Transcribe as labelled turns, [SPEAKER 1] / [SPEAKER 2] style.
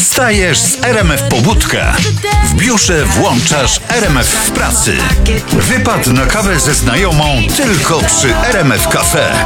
[SPEAKER 1] Wstajesz z RMF Pobudka. W biurze włączasz RMF w pracy. Wypad na kawę ze znajomą tylko przy RMF Cafe.